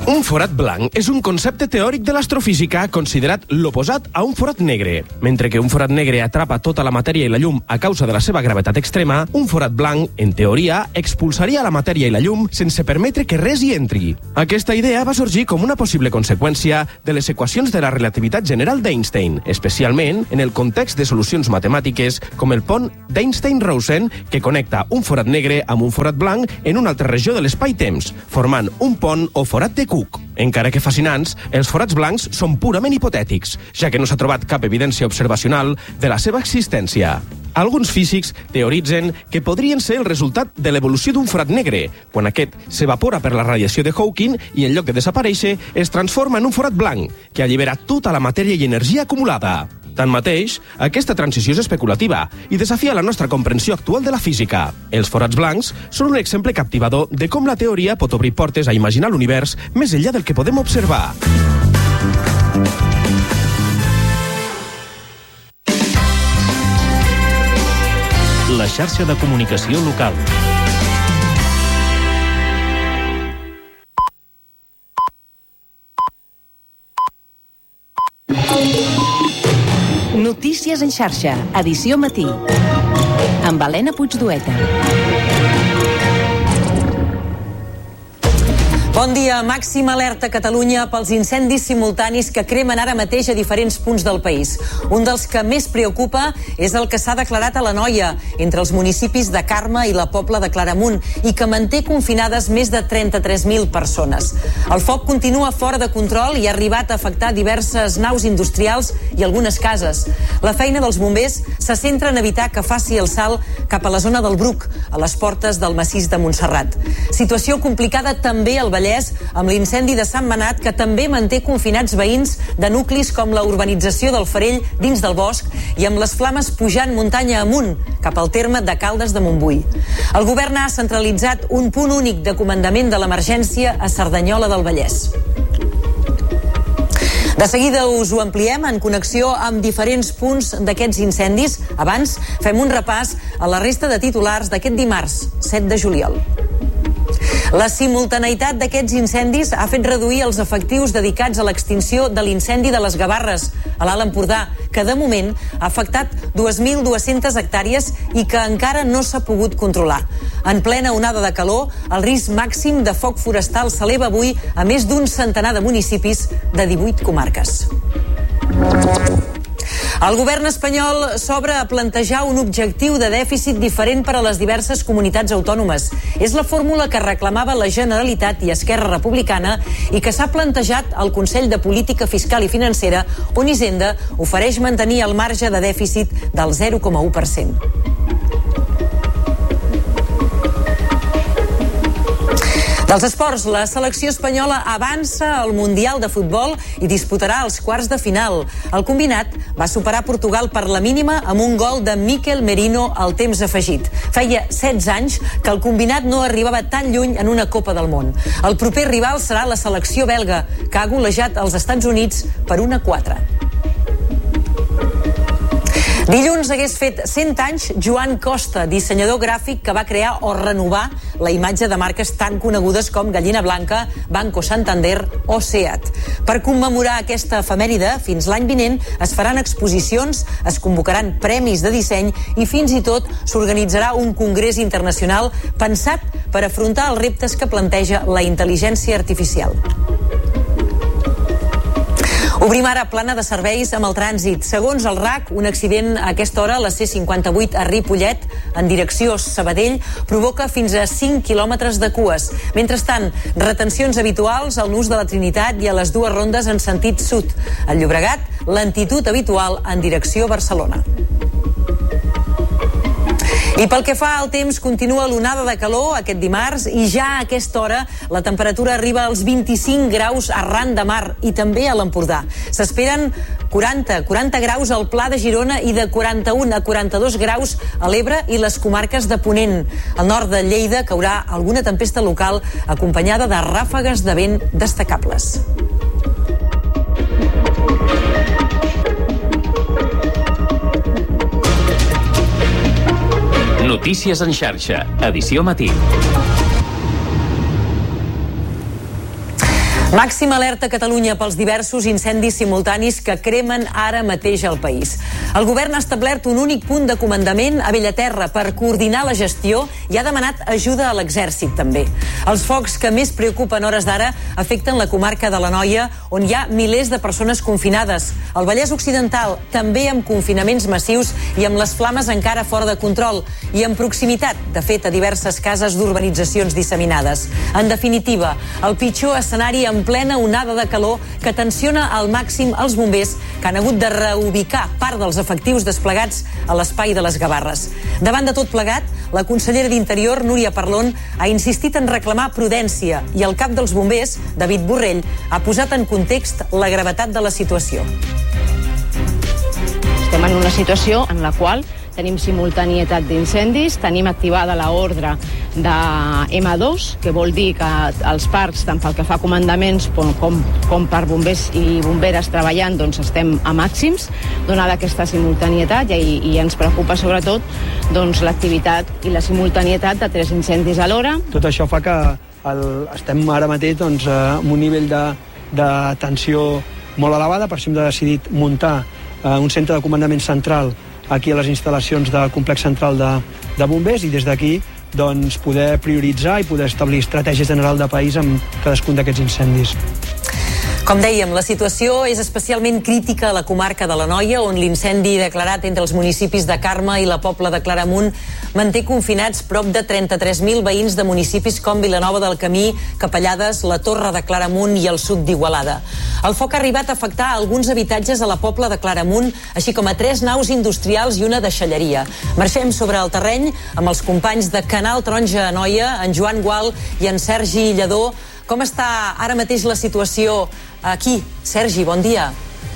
Un forat blanc és un concepte teòric de l'astrofísica considerat l'oposat a un forat negre. Mentre que un forat negre atrapa tota la matèria i la llum a causa de la seva gravetat extrema, un forat blanc, en teoria, expulsaria la matèria i la llum sense permetre que res hi entri. Aquesta idea va sorgir com una possible conseqüència de les equacions de la relativitat general d'Einstein, especialment en el context de solucions matemàtiques com el pont d'Einstein-Rosen, que connecta un forat negre amb un forat blanc en una altra regió de l'espai-temps, formant un pont o forat de Cook. Encara que fascinants, els forats blancs són purament hipotètics, ja que no s'ha trobat cap evidència observacional de la seva existència. Alguns físics teoritzen que podrien ser el resultat de l'evolució d'un forat negre, quan aquest s'evapora per la radiació de Hawking i en lloc de desaparèixer es transforma en un forat blanc, que allibera tota la matèria i energia acumulada. Tanmateix, aquesta transició és especulativa i desafia la nostra comprensió actual de la física. Els forats blancs són un exemple captivador de com la teoria pot obrir portes a imaginar l'univers més enllà del que podem observar. La xarxa de comunicació local. Notícies en xarxa, edició matí, amb Helena Puigdueta. Bon dia. Màxima alerta a Catalunya pels incendis simultanis que cremen ara mateix a diferents punts del país. Un dels que més preocupa és el que s'ha declarat a l'Anoia, entre els municipis de Carme i la Pobla de Claramunt, i que manté confinades més de 33.000 persones. El foc continua fora de control i ha arribat a afectar diverses naus industrials i algunes cases. La feina dels bombers se centra en evitar que faci el salt cap a la zona del Bruc, a les portes del massís de Montserrat. Situació complicada també al Vallès, amb l'incendi de Sant Manat, que també manté confinats veïns de nuclis com la urbanització del Farell dins del bosc i amb les flames pujant muntanya amunt cap al terme de Caldes de Montbui. El govern ha centralitzat un punt únic de comandament de l'emergència a Cerdanyola del Vallès. De seguida us ho ampliem en connexió amb diferents punts d'aquests incendis. Abans, fem un repàs a la resta de titulars d'aquest dimarts, 7 de juliol. La simultaneïtat d'aquests incendis ha fet reduir els efectius dedicats a l'extinció de l'incendi de les Gavarres, a l'Alt Empordà, que de moment ha afectat 2.200 hectàrees i que encara no s'ha pogut controlar. En plena onada de calor, el risc màxim de foc forestal s'eleva avui a més d'un centenar de municipis de 18 comarques. El govern espanyol s'obre a plantejar un objectiu de dèficit diferent per a les diverses comunitats autònomes. És la fórmula que reclamava la Generalitat i Esquerra Republicana i que s'ha plantejat al Consell de Política Fiscal i Financera, on Hisenda ofereix mantenir el marge de dèficit del 0,1%. Dels esports, la selecció espanyola avança al Mundial de Futbol i disputarà els quarts de final. El combinat va superar Portugal per la mínima amb un gol de Mikel Merino al temps afegit. Feia 16 anys que el combinat no arribava tan lluny en una Copa del Món. El proper rival serà la selecció belga, que ha golejat els Estats Units per 1-4. Dilluns hagués fet 100 anys Joan Costa, dissenyador gràfic que va crear o renovar la imatge de marques tan conegudes com Gallina Blanca, Banco Santander o SEAT. Per commemorar aquesta efemèride, fins l'any vinent es faran exposicions, es convocaran premis de disseny i fins i tot s'organitzarà un congrés internacional pensat per afrontar els reptes que planteja la intel·ligència artificial. Obrim ara plana de serveis amb el trànsit. Segons el RAC, un accident a aquesta hora a la C58 a Ripollet, en direcció Sabadell, provoca fins a 5 quilòmetres de cues. Mentrestant, retencions habituals al nus de la Trinitat i a les dues rondes en sentit sud. Al Llobregat, lentitud habitual en direcció Barcelona. I pel que fa al temps, continua l'onada de calor aquest dimarts i ja a aquesta hora la temperatura arriba als 25 graus arran de mar i també a l'Empordà. S'esperen 40 graus al Pla de Girona i de 41 a 42 graus a l'Ebre i les comarques de Ponent. Al nord de Lleida caurà alguna tempesta local acompanyada de ràfegues de vent destacables. Notícies en xarxa, edició matí. Màxima alerta a Catalunya pels diversos incendis simultanis que cremen ara mateix al país. El govern ha establert un únic punt de comandament a Bellaterra per coordinar la gestió i ha demanat ajuda a l'exèrcit també. Els focs que més preocupen hores d'ara afecten la comarca de l'Anoia, on hi ha milers de persones confinades. El Vallès Occidental també amb confinaments massius i amb les flames encara fora de control i en proximitat, de fet, a diverses cases d'urbanitzacions disseminades. En definitiva, el pitjor escenari en plena onada de calor que tensiona al màxim els bombers que han hagut de reubicar part dels efectius desplegats a l'espai de les Gavarres. Davant de tot plegat, la consellera d'Interior, Núria Parlon, ha insistit en reclamar prudència i el cap dels bombers, David Borrell, ha posat en context la gravetat de la situació. Estem en una situació en la qual tenim simultanietat d'incendis, tenim activada l'ordre de M2, que vol dir que els parcs, tant pel que fa a comandaments com per bombers i bomberes treballant, doncs estem a màxims, donada aquesta simultanietat, i ens preocupa sobretot doncs, l'activitat i la simultanietat de 3 incendis alhora. Tot això fa que estem ara mateix doncs, amb un nivell de tensió molt elevada, per això hem decidit muntar un centre de comandament central aquí a les instal·lacions del complex central de bombers i des d'aquí doncs, poder prioritzar i poder establir estratègies generals de país amb cadascun d'aquests incendis. Com dèiem, la situació és especialment crítica a la comarca de l'Anoia, on l'incendi declarat entre els municipis de Carme i la Pobla de Claramunt manté confinats prop de 33.000 veïns de municipis com Vilanova del Camí, Capellades, la Torre de Claramunt i el sud d'Igualada. El foc ha arribat a afectar alguns habitatges a la Pobla de Claramunt, així com a 3 naus industrials i una deixalleria. Marxem sobre el terreny amb els companys de Canal Taronja Anoia, en Joan Gual i en Sergi Lledó. Com està ara mateix la situació aquí? Sergi, bon dia.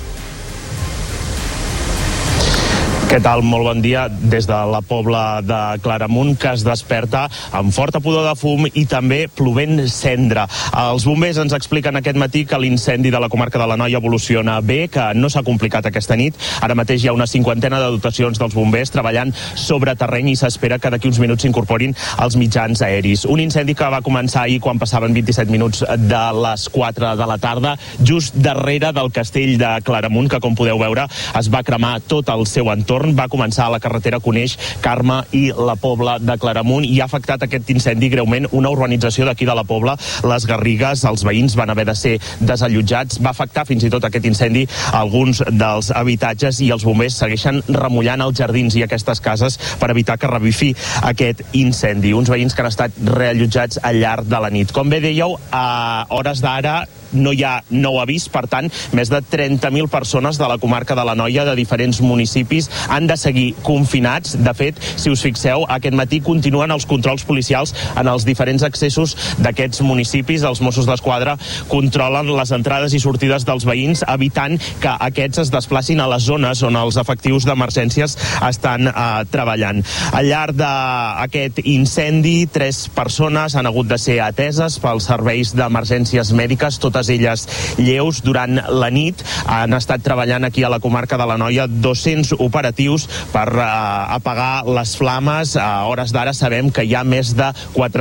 Què tal? Molt bon dia des de la Pobla de Claramunt, que es desperta amb forta pudor de fum i també plovent cendra. Els bombers ens expliquen aquest matí que l'incendi de la comarca de l'Anoia evoluciona bé, que no s'ha complicat aquesta nit. Ara mateix hi ha una 50ena de dotacions dels bombers treballant sobre terreny i s'espera que d'aquí uns minuts s'incorporin els mitjans aeris. Un incendi que va començar ahir quan passaven 27 minuts de les 4 de la tarda, just darrere del castell de Claramunt, que com podeu veure es va cremar tot el seu entorn. Va començar a la carretera Coneix, Carme i la Pobla de Claramunt i ha afectat aquest incendi greument una urbanització d'aquí de la Pobla, les Garrigues. Els veïns van haver de ser desallotjats. Va afectar fins i tot aquest incendi alguns dels habitatges i els bombers segueixen remullant els jardins i aquestes cases per evitar que revifi aquest incendi. Uns veïns que han estat reallotjats al llarg de la nit. Com bé dèieu, a hores d'ara no hi ha nou avís, per tant, més de 30.000 persones de la comarca de l'Anoia, de diferents municipis, han de seguir confinats. De fet, si us fixeu, aquest matí continuen els controls policials en els diferents accessos d'aquests municipis. Els Mossos d'Esquadra controlen les entrades i sortides dels veïns, evitant que aquests es desplacin a les zones on els efectius d'emergències estan treballant. Al llarg d'aquest incendi, 3 persones han hagut de ser ateses pels serveis d'emergències mèdiques, totes elles lleus. Durant la nit han estat treballant aquí a la comarca de l'Anoia 200 operatius per apagar les flames. A hores d'ara sabem que hi ha més de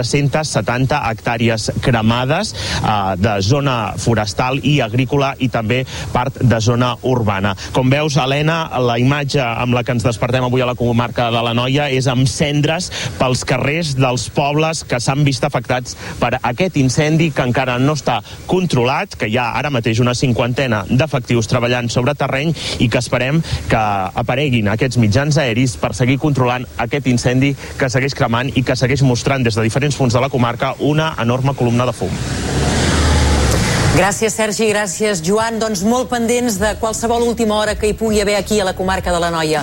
470 hectàrees cremades de zona forestal i agrícola i també part de zona urbana. Com veus, Helena, la imatge amb la que ens despertem avui a la comarca de l'Anoia és amb cendres pels carrers dels pobles que s'han vist afectats per aquest incendi que encara no està controlat, que hi ha ara mateix una 50ena d'efectius treballant sobre terreny i que esperem que apareguin aquests mitjans aeris per seguir controlant aquest incendi que segueix cremant i que segueix mostrant des de diferents punts de la comarca una enorme columna de fum. Gràcies, Sergi, gràcies, Joan. Doncs molt pendents de qualsevol última hora que hi pugui haver aquí a la comarca de l'Anoia.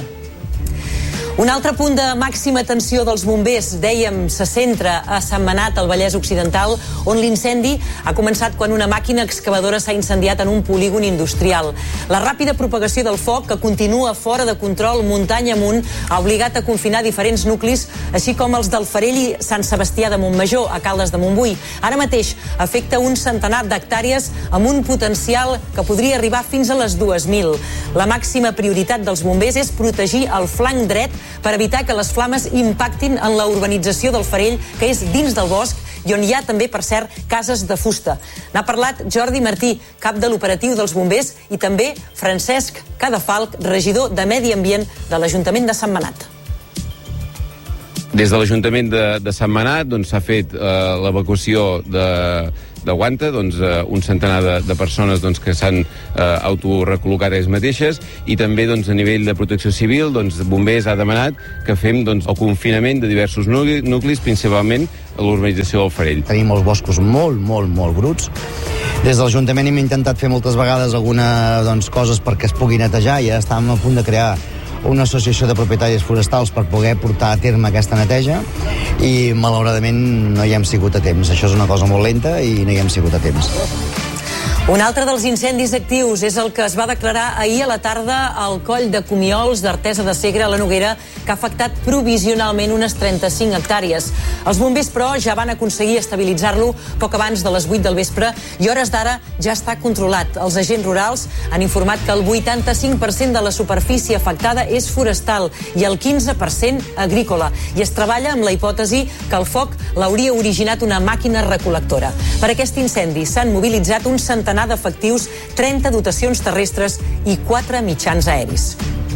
Un altre punt de màxima atenció dels bombers, dèiem, se centra a Sentmenat, al Vallès Occidental, on l'incendi ha començat quan una màquina excavadora s'ha incendiat en un polígon industrial. La ràpida propagació del foc, que continua fora de control muntanya amunt, ha obligat a confinar diferents nuclis, així com els del Farell i Sant Sebastià de Montmajor, a Caldes de Montbui. Ara mateix afecta un centenar d'hectàrees amb un potencial que podria arribar fins a les 2.000. La màxima prioritat dels bombers és protegir el flanc dret per evitar que les flames impactin en la urbanització del Farell, que és dins del bosc i on hi ha també, per cert, cases de fusta. N'ha parlat Jordi Martí, cap de l'operatiu dels bombers, i també Francesc Cadafalch, regidor de Medi Ambient de l'Ajuntament de Sentmenat. Des de l'Ajuntament de Sentmenat s'ha fet l'evacuació de Guanta, un centenar de persones que s'han autorrecol·locat ells mateixes, i també a nivell de protecció civil, Bombers ha demanat que fem el confinament de diversos nuclis, principalment a l'urbanització del Farell. Tenim els boscos molt bruts. Des de l'Ajuntament hem intentat fer moltes vegades algunes coses perquè es pugui netejar, i ja estàvem a punt de crear una associació de propietaris forestals per poder portar a terme aquesta neteja, i malauradament no hi hem sigut a temps. Això és una cosa molt lenta i no hi hem sigut a temps. Un altre dels incendis actius és el que es va declarar ahir a la tarda al coll de Comiols d'Artesa de Segre, a la Noguera, que ha afectat provisionalment unes 35 hectàrees. Els bombers, però, ja van aconseguir estabilitzar-lo poc abans de les 8 del vespre i hores d'ara ja està controlat. Els agents rurals han informat que el 85% de la superfície afectada és forestal i el 15% agrícola, i es treballa amb la hipòtesi que el foc l'hauria originat una màquina recol·lectora. Per aquest incendi s'han mobilitzat un centenar d'efectius, 30 dotacions terrestres i 4 mitjans aeris.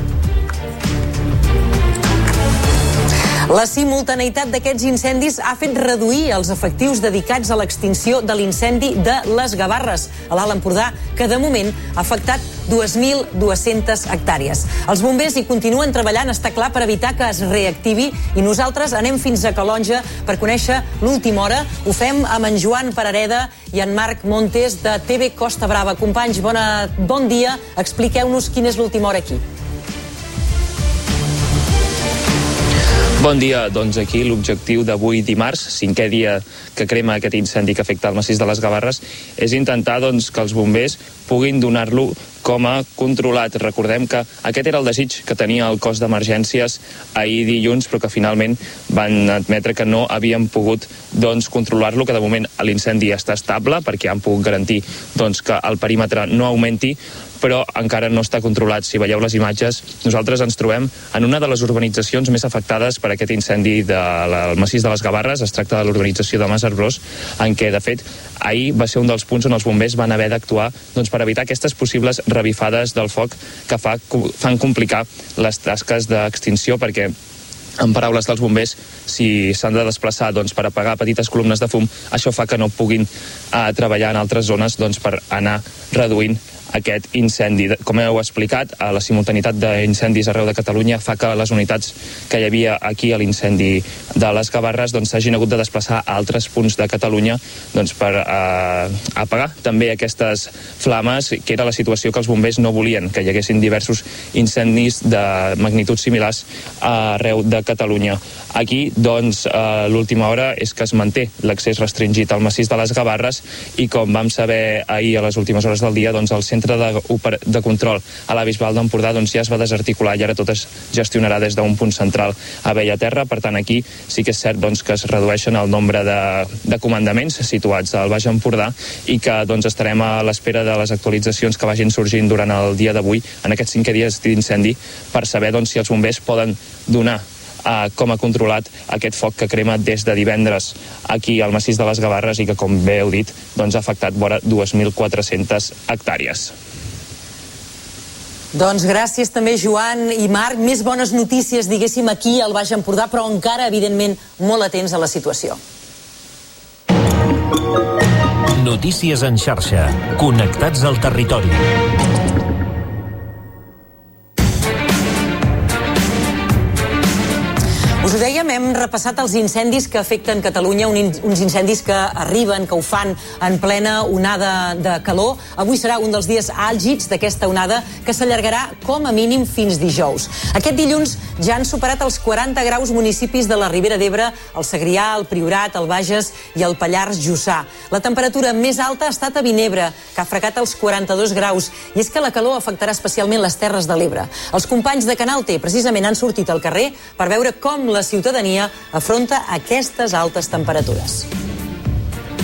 La simultaneïtat d'aquests incendis ha fet reduir els efectius dedicats a l'extinció de l'incendi de les Gavarres, a l'Alt Empordà, que de moment ha afectat 2.200 hectàrees. Els bombers hi continuen treballant, està clar, per evitar que es reactivi, i nosaltres anem fins a Calonge per conèixer l'última hora. Ho fem amb en Joan Parareda i en Marc Montes de TV Costa Brava. Companys, bon dia. Expliqueu-nos quina és l'última hora aquí. Bon dia. Doncs aquí l'objectiu d'avui dimarts, 5è dia que crema aquest incendi que afecta el massís de les Gavarres, és intentar que els bombers puguin donar-lo com a controlat. Recordem que aquest era el desig que tenia el cos d'emergències ahir dilluns, però que finalment van admetre que no havien pogut controlar-lo, que de moment l'incendi està estable perquè han pogut garantir que el perímetre no augmenti, però encara no està controlat. Si veieu les imatges, nosaltres ens trobem en una de les urbanitzacions més afectades per aquest incendi del massís de les Gavarres. Es tracta de l'urbanització de Mas Arbrós, en què, de fet, ahir va ser un dels punts on els bombers van haver d'actuar per evitar aquestes possibles revifades del foc que fan complicar les tasques d'extinció, perquè, en paraules dels bombers, si s'han de desplaçar per apagar petites columnes de fum, això fa que no puguin treballar en altres zones per anar reduint aquest incendi. Com heu explicat, la simultaneïtat d'incendis arreu de Catalunya fa que les unitats que hi havia aquí a l'incendi de les Gavarres s'hagin hagut de desplaçar a altres punts de Catalunya per apagar també aquestes flames, que era la situació que els bombers no volien, que hi haguessin diversos incendis de magnituds similars arreu de Catalunya. Aquí, l'última hora és que es manté l'accés restringit al massís de les Gavarres, i com vam saber ahir a les últimes hores del dia, el centre de control a la Bisbal d'Empordà ja es va desarticular i ara tot es gestionarà des d'un punt central a Bellaterra. Per tant, aquí sí que és cert que es redueixen el nombre de comandaments situats al Baix Empordà, i que estarem a l'espera de les actualitzacions que vagin sorgint durant el dia d'avui, en aquests 5 dies d'incendi, per saber si els bombers poden donar com a controlat aquest foc que crema des de divendres aquí al massís de les Gavarres, i que, com bé heu dit, ha afectat vora 2.400 hectàrees. Gràcies també, Joan i Marc. Més bones notícies, diguéssim, aquí al Baix Empordà, però encara, evidentment, molt atents a la situació. Notícies en xarxa. Connectats al territori. Us ho dèiem, hem repassat els incendis que afecten Catalunya, uns incendis que arriben, que ho fan en plena onada de calor. Avui serà un dels dies àlgids d'aquesta onada, que s'allargarà com a mínim fins dijous. Aquest dilluns ja han superat els 40 graus municipis de la Ribera d'Ebre, el Segrià, el Priorat, el Bages i el Pallars Jussà. La temperatura més alta ha estat a Vinebre, que ha fregat els 42 graus, i és que la calor afectarà especialment les Terres de l'Ebre. Els companys de Canal T precisament han sortit al carrer per veure com la ciutadania afronta aquestes altes temperatures.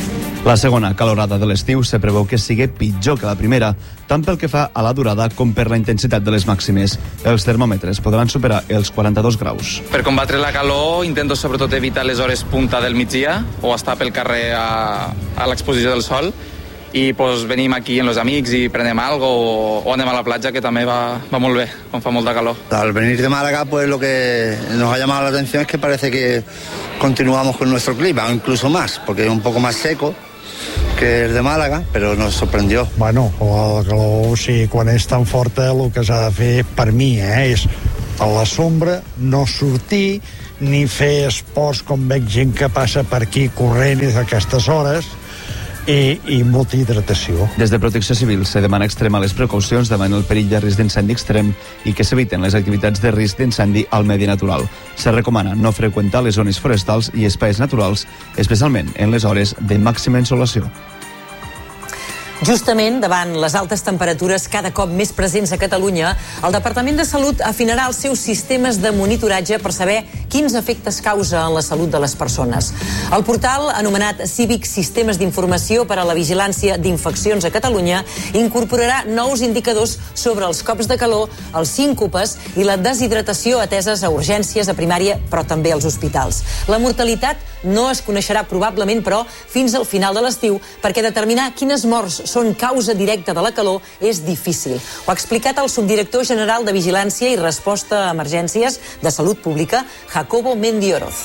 La segona calorada de l'estiu se preveu que sigui pitjor que la primera, tant pel que fa a la durada com per la intensitat de les màximes. Els termòmetres podran superar els 42 graus. Per combatre la calor intento sobretot evitar les hores punta del migdia o estar pel carrer a l'exposició del sol i pues, venim aquí amb els amics i prenem algo o anem a la platja, que també va molt bé, quan fa molta calor. Al venir de Málaga, pues lo que nos ha llamado la atención es que parece que continuamos con nuestro clima, incluso más, porque es un poco más seco que el de Màlaga, però nos sorprendió. Bueno, la calor, o sigui, quan és tan forta, el que s'ha de fer, per mi, és a la sombra, no sortir, ni fer esports com veig gent que passa per aquí corrent a aquestes hores, i molta hidratació. Des de Protecció Civil se demana extremar les precaucions davant el perill de risc d'incendi extrem i que s'eviten les activitats de risc d'incendi al medi natural. Se recomana no freqüentar les zones forestals i espais naturals, especialment en les hores de màxima insolació. Justament davant les altes temperatures cada cop més presents a Catalunya, el Departament de Salut afinarà els seus sistemes de monitoratge per saber quins efectes causa en la salut de les persones. El portal, anomenat Cívic Sistemes d'Informació per a la Vigilància d'Infeccions a Catalunya, incorporarà nous indicadors sobre els cops de calor, els síncopes i la deshidratació ateses a urgències, a primària, però també als hospitals. La mortalitat no es coneixerà probablement, però, fins al final de l'estiu, perquè determinar quines morts són causa directa de la calor és difícil. Ho ha explicat el subdirector general de Vigilància i Resposta a Emergències de Salut Pública, Jacobo Mendioroz.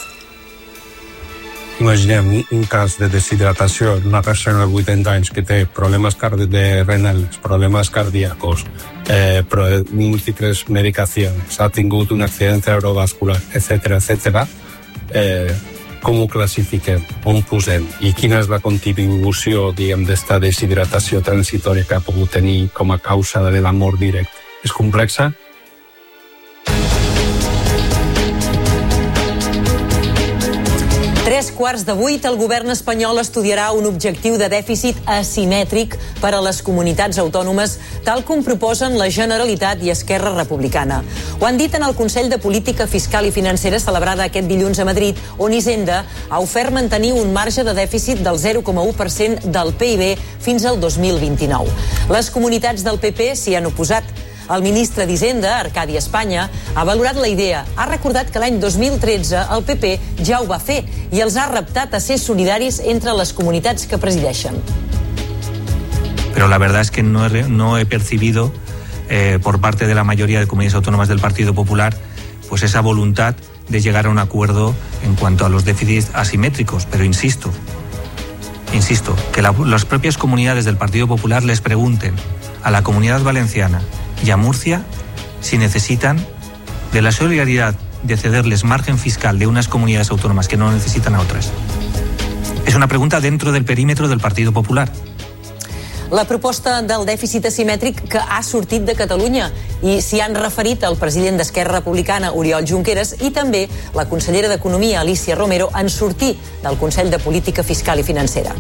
Imaginem un cas de deshidratació d'una persona de 80 anys que té problemes renals, problemes cardíacos, múltiples medicacions, ha tingut un accident cerebrovascular, etc. Com ho classifiquem, on posem i quina és la contribució, d'esta deshidratació transitòria que ha pogut tenir com a causa de la mort directa. És complexa? Tres quarts de 8, el govern espanyol estudiarà un objectiu de dèficit asimètric per a les comunitats autònomes, tal com proposen la Generalitat i Esquerra Republicana. Ho han dit en el Consell de Política Fiscal i Financera celebrada aquest dilluns a Madrid, on Hisenda ha ofert mantenir un marge de dèficit del 0,1% del PIB fins al 2029. Les comunitats del PP s'hi han oposat. El ministre d'Hisenda, Arcadi Espanya, ha valorat la idea. Ha recordat que l'any 2013 el PP ja ho va fer i els ha reptat a ser solidaris entre les comunitats que presideixen. Pero la verdad es que no he percibido por parte de la mayoría de comunidades autónomas del Partido Popular pues esa voluntad de llegar a un acuerdo en cuanto a los déficits asimétricos. Pero insisto, que las propias comunidades del Partido Popular les pregunten a la Comunidad Valenciana y a Murcia si necesitan de la solidaridad de cederles margen fiscal de unas comunidades autónomas que no necesitan a otras. Es una pregunta dentro del perímetro del Partido Popular. La proposta del dèficit asimètric que ha sortit de Catalunya i s'hi han referit el president d'Esquerra Republicana, Oriol Junqueras, i també la consellera d'Economia, Alícia Romero, en sortir del Consell de Política Fiscal i Financera.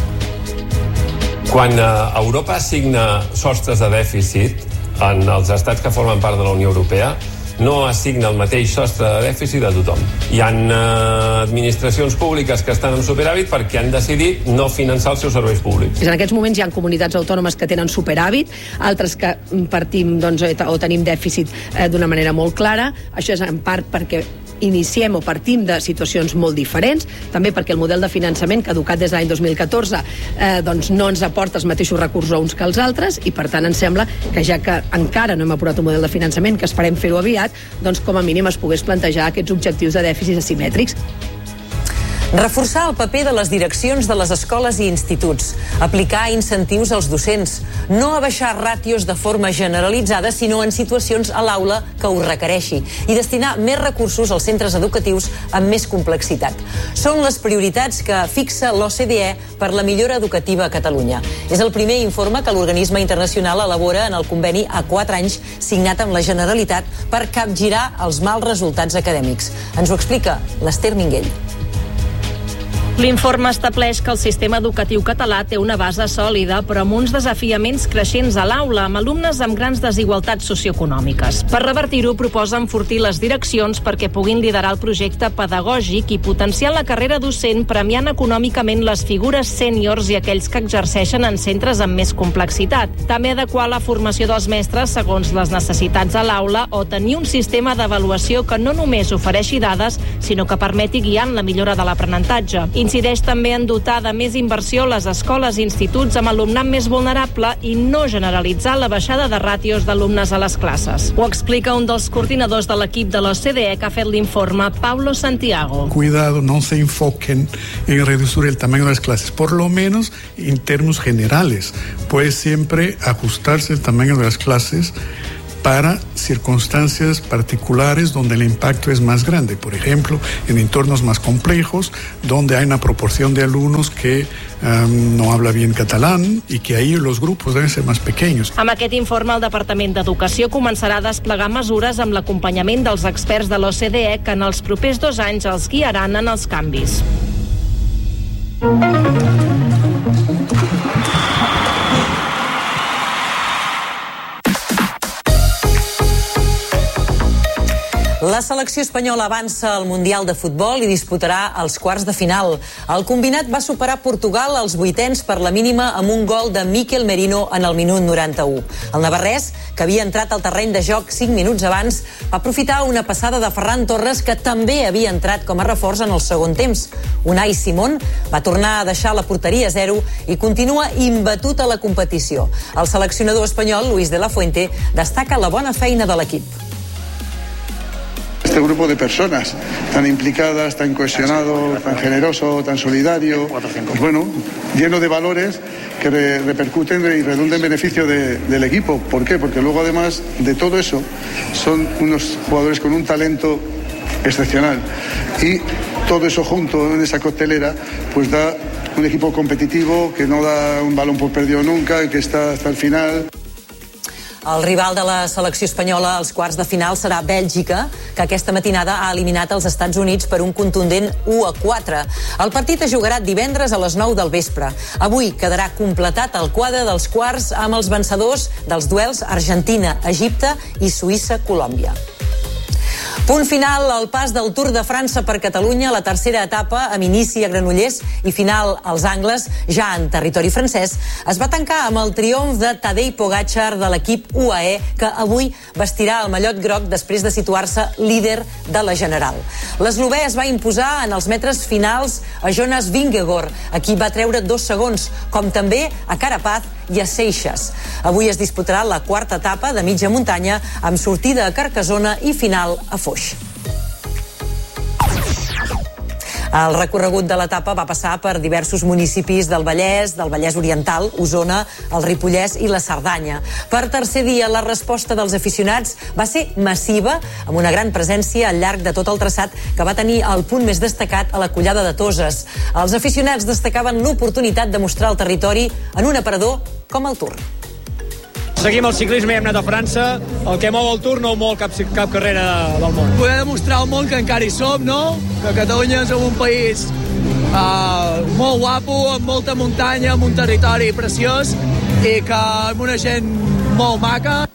Quan Europa assigna sostres de dèficit en els estats que formen part de la Unió Europea, no assigna el mateix sostre de dèficit a tothom. Hi ha administracions públiques que estan en superàvit perquè han decidit no finançar els seus serveis públics. En aquests moments hi ha comunitats autònomes que tenen superàvit, altres que partim o tenim dèficit d'una manera molt clara. Això és en part perquè iniciem o partim de situacions molt diferents, també perquè el model de finançament caducat des de l'any 2014 no ens aporta els mateixos recursos uns que els altres i per tant ens sembla que ja que encara no hem aprovat un model de finançament, que esperem fer-ho aviat, doncs com a mínim es pogués plantejar aquests objectius de dèficits asimètrics. Reforçar el paper de les direccions de les escoles i instituts, aplicar incentius als docents, no abaixar ràtios de forma generalitzada, sinó en situacions a l'aula que ho requereixi, i destinar més recursos als centres educatius amb més complexitat. Són les prioritats que fixa l'OCDE per la millora educativa a Catalunya. És el primer informe que l'organisme internacional elabora en el conveni a 4 anys signat amb la Generalitat per capgirar els mals resultats acadèmics. Ens ho explica l'Ester Minguell. L'informe estableix que el sistema educatiu català té una base sòlida, però amb uns desafiaments creixents a l'aula, amb alumnes amb grans desigualtats socioeconòmiques. Per revertir-ho, proposa enfortir les direccions perquè puguin liderar el projecte pedagògic i potenciar la carrera docent, premiant econòmicament les figures sèniors i aquells que exerceixen en centres amb més complexitat. També adequar la formació dels mestres segons les necessitats a l'aula o tenir un sistema d'avaluació que no només ofereixi dades, sinó que permeti guiar en la millora de l'aprenentatge. Incideix també en dotar de més inversió les escoles i instituts amb alumnat més vulnerable i no generalitzar la baixada de ràtios d'alumnes a les classes. Ho explica un dels coordinadors de l'equip de l'OCDE que ha fet l'informe, Paulo Santiago. Cuidado, no se enfoquen en reducir el tamaño de las clases, por lo menos en términos generales. Puede siempre ajustarse el tamaño de las clases para circunstancias particulares donde el impacto es más grande. Por ejemplo, en entornos más complejos, donde hay una proporción de alumnos que no habla bien catalán y que ahí los grupos deben ser más pequeños. Amb aquest informe, el Departament d'Educació començarà a desplegar mesures amb l'acompanyament dels experts de l'OCDE que en els propers 2 anys els guiaran en els canvis. La selecció espanyola avança al Mundial de Futbol i disputarà els quarts de final. El combinat va superar Portugal als vuitens per la mínima amb un gol de Mikel Merino en el minut 91. El navarrès, que havia entrat al terreny de joc 5 minuts abans, va aprofitar una passada de Ferran Torres, que també havia entrat com a reforç en el segon temps. Unai Simón va tornar a deixar la porteria a 0 i continua imbatut a la competició. El seleccionador espanyol, Luis de la Fuente, destaca la bona feina de l'equip. Este grupo de personas tan implicadas, tan cohesionado, tan generoso, tan solidario, pues bueno, lleno de valores que repercuten y redunden en beneficio del equipo. ¿Por qué? Porque luego, además de todo eso, son unos jugadores con un talento excepcional. Y todo eso junto en esa coctelera, pues da un equipo competitivo que no da un balón por perdido nunca, que está hasta el final. El rival de la selecció espanyola als quarts de final serà Bèlgica, que aquesta matinada ha eliminat els Estats Units per un contundent 1-4. El partit es jugarà divendres a les 9 del vespre. Avui quedarà completat el quadre dels quarts amb els vencedors dels duels Argentina, Egipte i Suïssa-Colòmbia. Punt final al pas del Tour de França per Catalunya, la tercera etapa, amb inici a Granollers i final als Angles, ja en territori francès, es va tancar amb el triomf de Tadej Pogačar de l'equip UAE, que avui vestirà el mallot groc després de situar-se líder de la general. L'eslovè es va imposar en els metres finals a Jonas Vingegaard, a qui va treure 2 segons, com també a Carapaz i a Seixas. Avui es disputarà la quarta etapa de mitja muntanya amb sortida a Carcassona i final a Foix. El recorregut de l'etapa va passar per diversos municipis del Vallès Oriental, Osona, el Ripollès i la Cerdanya. Per tercer dia, la resposta dels aficionats va ser massiva, amb una gran presència al llarg de tot el traçat, que va tenir el punt més destacat a la Collada de Toses. Els aficionats destacaven l'oportunitat de mostrar el territori en un aparador com el Tour. Seguim el ciclisme i hem anat a França. El que mou el Tour no ho mou cap carrera del món. Poder demostrar al món que encara hi som, no? Que Catalunya és un país molt guapo, amb molta muntanya, amb un territori preciós i que amb una gent molt maca.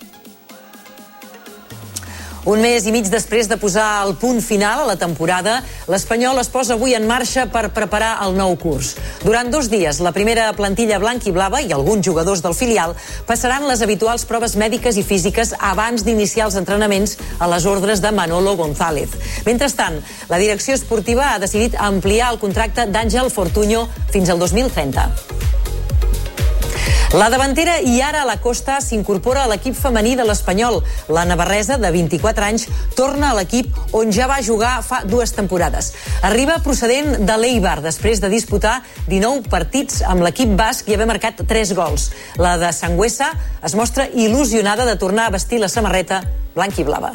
Un mes i mig després de posar el punt final a la temporada, l'Espanyol es posa avui en marxa per preparar el nou curs. Durant 2 dies, la primera plantilla blanc i blava i alguns jugadors del filial passaran les habituals proves mèdiques i físiques abans d'iniciar els entrenaments a les ordres de Manolo González. Mentrestant, la direcció esportiva ha decidit ampliar el contracte d'Àngel Fortuño fins al 2030. La davantera Yara Lacosta s'incorpora a l'equip femení de l'Espanyol. La navarresa, de 24 anys, torna a l'equip on ja va jugar fa 2 temporades. Arriba procedent de l'Eibar, després de disputar 19 partits amb l'equip basc i haver marcat 3 gols. La de Sangüesa es mostra il·lusionada de tornar a vestir la samarreta blanc i blava.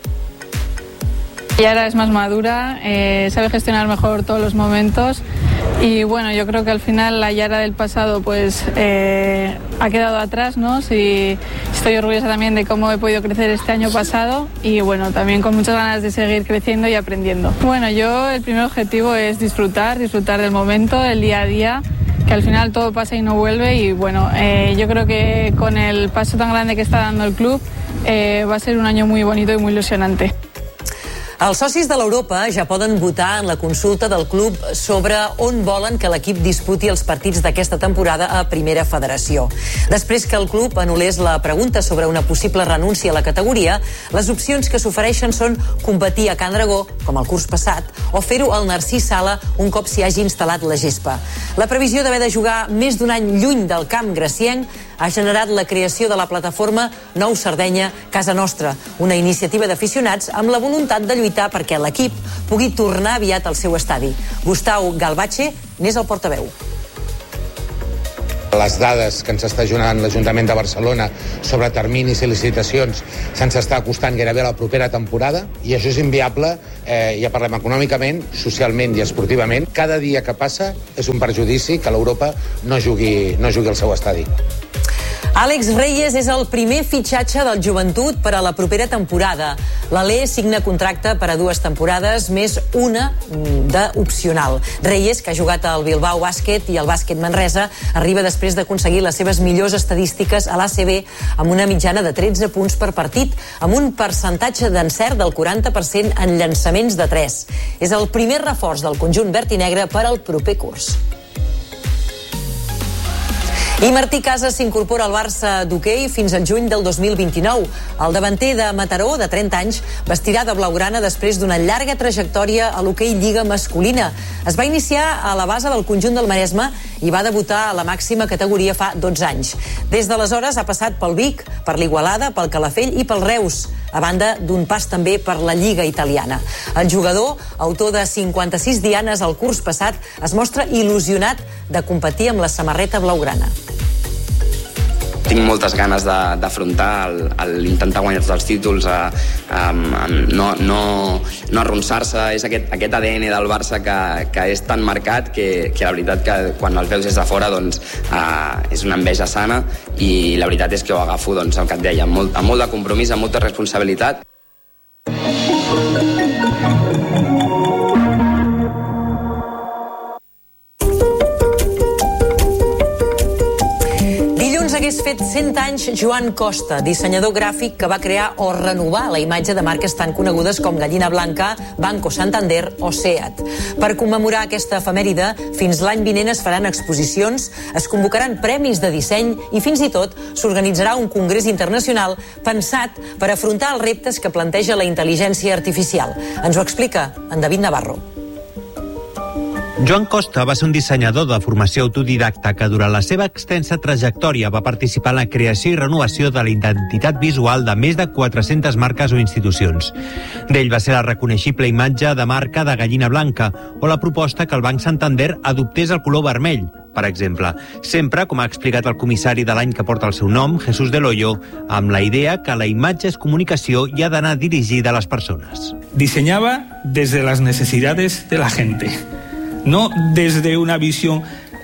Yara es más madura, sabe gestionar mejor todos los momentos Y bueno, yo creo que al final la Yara del pasado pues ha quedado atrás, ¿no? Sí, estoy orgullosa también de cómo he podido crecer este año pasado y bueno, también con muchas ganas de seguir creciendo y aprendiendo. Bueno, yo el primer objetivo es disfrutar del momento, del día a día, que al final todo pasa y no vuelve y bueno, yo creo que con el paso tan grande que está dando el club va a ser un año muy bonito y muy ilusionante. Els socis de l'Europa ja poden votar en la consulta del club sobre on volen que l'equip disputi els partits d'aquesta temporada a Primera Federació. Després que el club anul·lés la pregunta sobre una possible renúncia a la categoria, les opcions que s'ofereixen són competir a Can Dragó, com el curs passat, o fer-ho al Narcís Sala un cop s'hi hagi instal·lat la gespa. La previsió d'haver de jugar més d'un any lluny del camp gracienc ha generat la creació de la plataforma Nou Sardenya Casa Nostra, una iniciativa d'aficionats amb la voluntat de lluitar perquè l'equip pugui tornar aviat al seu estadi. Gustau Galbache n'és el portaveu. Les dades que ens està donant l'Ajuntament de Barcelona sobre terminis i licitacions se'ns està acostant gairebé a la propera temporada i això és inviable, ja parlem econòmicament, socialment i esportivament. Cada dia que passa és un perjudici que l'Europa no jugui al seu estadi. Àlex Reyes és el primer fitxatge del Joventut per a la propera temporada. L'Alé signa contracte per a 2 temporades, més una d'opcional. Reyes, que ha jugat al Bilbao Bàsquet i al Bàsquet Manresa, arriba després d'aconseguir les seves millors estadístiques a l'ACB amb una mitjana de 13 punts per partit, amb un percentatge d'encert del 40% en llançaments de 3. És el primer reforç del conjunt verd i negre per al proper curs. I Martí Casas s'incorpora al Barça d'hoquei fins al juny del 2029. El davanter de Mataró, de 30 anys, vestirà de blaugrana després d'una llarga trajectòria a l'hoquei Lliga masculina. Es va iniciar a la base del conjunt del Maresme i va debutar a la màxima categoria fa 12 anys. Des d'aleshores ha passat pel Vic, per l'Igualada, pel Calafell i pel Reus, a banda d'un pas també per la Lliga italiana. El jugador, autor de 56 dianes el curs passat, es mostra il·lusionat de competir amb la samarreta blaugrana. Tinc moltes ganes d'afrontar l'intentar guanyar tots els títols, no arronsar-se. És aquest ADN del Barça que és tan marcat que la veritat que quan els veus des de fora és una enveja sana i la veritat és que ho agafo, el que et deia, amb molt de compromís, amb molta responsabilitat. Hagués fet 100 anys Joan Costa, dissenyador gràfic que va crear o renovar la imatge de marques tan conegudes com Gallina Blanca, Banco Santander o SEAT. Per commemorar aquesta efemèride, fins l'any vinent es faran exposicions, es convocaran premis de disseny i fins i tot s'organitzarà un congrés internacional pensat per afrontar els reptes que planteja la intel·ligència artificial. Ens ho explica en David Navarro. Joan Costa va ser un dissenyador de formació autodidacta que durant la seva extensa trajectòria va participar en la creació i renovació de la identitat visual de més de 400 marques o institucions. D'ell va ser la reconeixible imatge de marca de Gallina Blanca o la proposta que el Banc Santander adoptés el color vermell, per exemple. Sempre, com ha explicat el comissari de l'any que porta el seu nom, Jesús Del Hoyo, amb la idea que la imatge és comunicació i ha d'anar dirigida a les persones. Diseñaba desde las necesidades de la gente. No desde una visión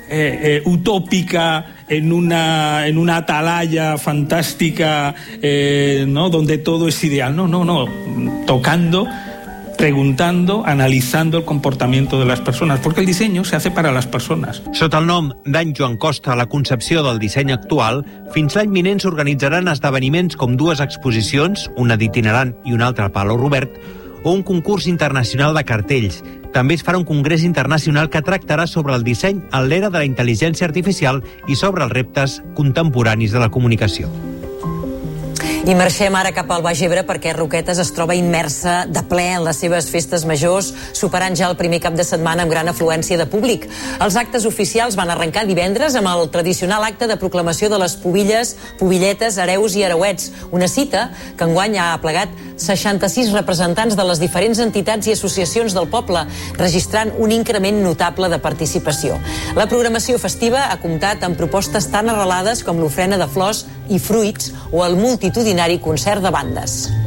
utópica en una atalaya fantástica, ¿no? Donde todo es ideal. No. Tocando, preguntando, analizando el comportamiento de las personas, porque el diseño se hace para las personas. Sota el nom d'en Joan Costa, la concepció del disseny actual, fins l'any vinent s'organitzaran esdeveniments com 2 exposicions, una d'itinerant i una altra a Palau Robert, o un concurs internacional de cartells. També es farà un congrés internacional que tractarà sobre el disseny en l'era de la intel·ligència artificial i sobre els reptes contemporanis de la comunicació. I marxem ara cap al Baix Ebre perquè Roquetes es troba immersa de ple en les seves festes majors, superant ja el primer cap de setmana amb gran afluència de públic. Els actes oficials van arrencar divendres amb el tradicional acte de proclamació de les pubilles, pubilletes, hereus i hereuets, una cita que enguany ha aplegat 66 representants de les diferents entitats i associacions del poble, registrant un increment notable de participació. La programació festiva ha comptat amb propostes tan arrelades com l'ofrena de flors i fruits o el multitudinari concert de bandes.